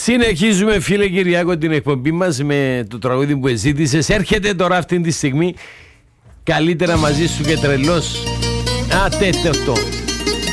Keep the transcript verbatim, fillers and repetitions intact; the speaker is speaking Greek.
Συνεχίζουμε, φίλε Κυριάκο, την εκπομπή μας με το τραγούδι που ζήτησες. Έρχεται τώρα αυτή τη στιγμή. Καλύτερα μαζί σου και τρελός. Α, τέτοιο αυτό.